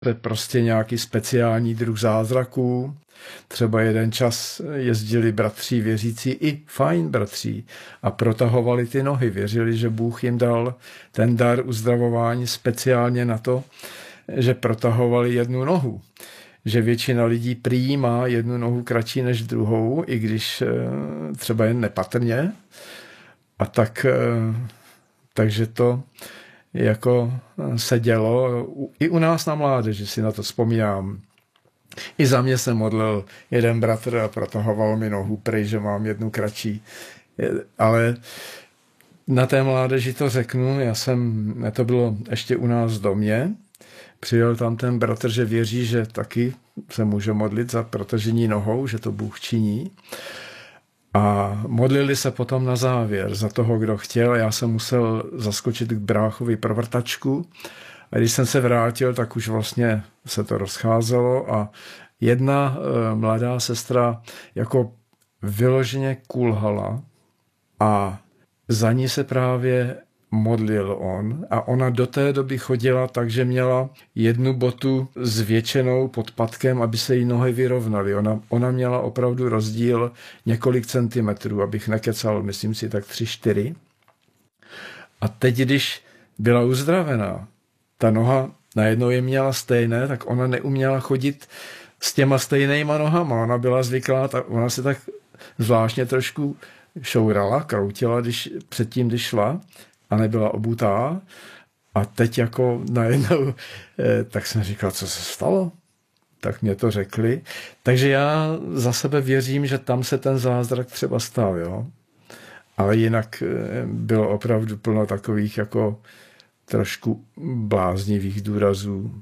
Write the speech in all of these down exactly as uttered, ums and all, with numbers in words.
To je prostě nějaký speciální druh zázraků. Třeba jeden čas jezdili bratří věřící, i fajn bratří, a protahovali ty nohy. Věřili, že Bůh jim dal ten dar uzdravování speciálně na to, že protahovali jednu nohu. Že většina lidí prý má jednu nohu kratší než druhou, i když třeba jen nepatrně. A tak, takže to jako se dělo i u nás na mládeži, si na to vzpomínám. I za mě se modlil jeden bratr a protahoval mi nohu prej, že mám jednu kratší. Ale na té mládeži to řeknu, já jsem, to bylo ještě u nás v domě, přijel tam ten bratr, že věří, že taky se může modlit za protažení nohou, že to Bůh činí. A modlili se potom na závěr za toho, kdo chtěl. Já jsem musel zaskočit k bráchovi pro vrtačku. A když jsem se vrátil, tak už vlastně se to rozcházelo a jedna e, mladá sestra jako vyloženě kulhala a za ní se právě modlil on a ona do té doby chodila tak, že měla jednu botu zvětšenou pod patkem, aby se jí nohy vyrovnaly. Ona, ona měla opravdu rozdíl několik centimetrů, abych nekecal, myslím si tak tři, čtyři. A teď, když byla uzdravená, ta noha najednou je měla stejné, tak ona neuměla chodit s těma stejnýma nohama. Ona byla zvyklá, tak ona se tak zvláštně trošku šourala, kroutila když, předtím, když šla a nebyla obutá. A teď jako najednou, eh, tak jsem říkal, co se stalo? Tak mě to řekli. Takže já za sebe věřím, že tam se ten zázrak třeba stal, jo. Ale jinak eh, bylo opravdu plno takových jako trošku bláznivých důrazů.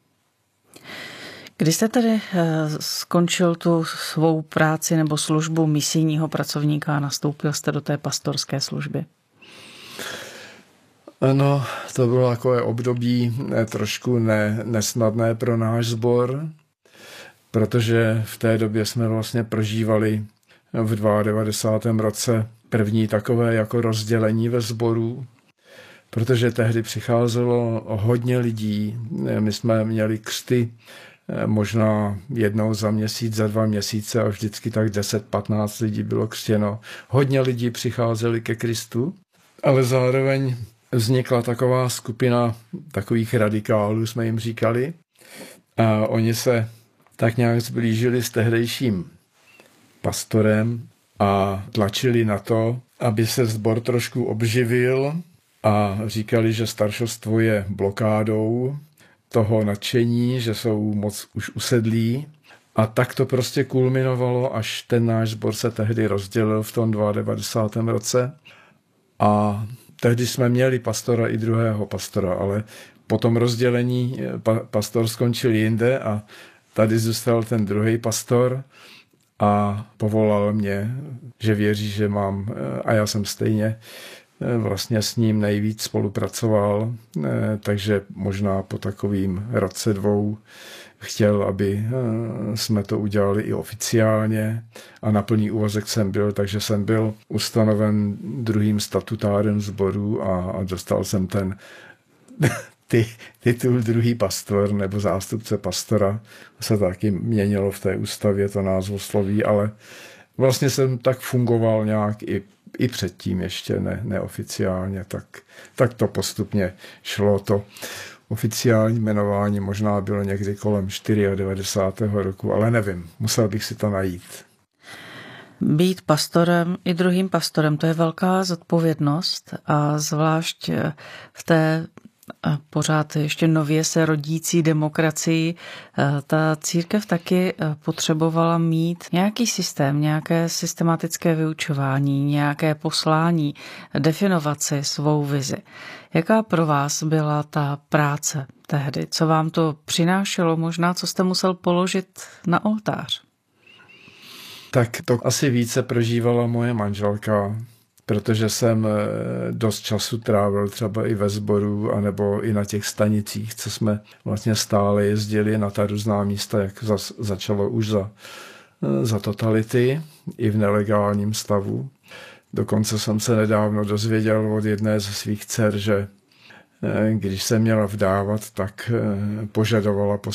Kdy jste tedy skončil tu svou práci nebo službu misijního pracovníka a nastoupil jste do té pastorské služby? No, to bylo takové období trošku ne, nesnadné pro náš sbor, protože v té době jsme vlastně prožívali v devadesátém druhém roce první takové jako rozdělení ve sboru, protože tehdy přicházelo hodně lidí. My jsme měli křty možná jednou za měsíc, za dva měsíce a vždycky tak deset patnáct lidí bylo křtěno. Hodně lidí přicházeli ke Kristu, ale zároveň vznikla taková skupina takových radikálů, jsme jim říkali, a oni se tak nějak zblížili s tehdejším pastorem a tlačili na to, aby se sbor trošku obživil a říkali, že staršostvo je blokádou toho nadšení, že jsou moc už usedlí. A tak to prostě kulminovalo, až ten náš sbor se tehdy rozdělil v tom devadesátém druhém roce. A tehdy jsme měli pastora i druhého pastora, ale po tom rozdělení pa- pastor skončil jinde a tady zůstal ten druhý pastor a povolal mě, že věří, že mám, a já jsem stejně vlastně s ním nejvíc spolupracoval, takže možná po takovým roce dvou chtěl, aby jsme to udělali i oficiálně a na plný úvazek jsem byl, takže jsem byl ustanoven druhým statutárem sboru a, a dostal jsem ten ty, titul druhý pastor nebo zástupce pastora. Se taky měnilo v té ústavě to názvosloví, ale vlastně jsem tak fungoval nějak i i předtím ještě ne, neoficiálně, tak, tak to postupně šlo. To oficiální jmenování možná bylo někdy kolem devadesátého čtvrtého roku, ale nevím, musel bych si to najít. Být pastorem i druhým pastorem, to je velká zodpovědnost a zvlášť v té pořád ještě nově se rodící demokracii, ta církev taky potřebovala mít nějaký systém, nějaké systematické vyučování, nějaké poslání, definovat si svou vizi. Jaká pro vás byla ta práce tehdy? Co vám to přinášelo? Možná, co jste musel položit na oltář? Tak to asi více prožívala moje manželka, protože jsem dost času trávil třeba i ve sboru, anebo i na těch stanicích, co jsme vlastně stále jezdili na ta různá místa, jak zas, začalo už za, za totality, i v nelegálním stavu. Dokonce jsem se nedávno dozvěděl od jedné ze svých dcer, že když se měla vdávat, tak požadovala po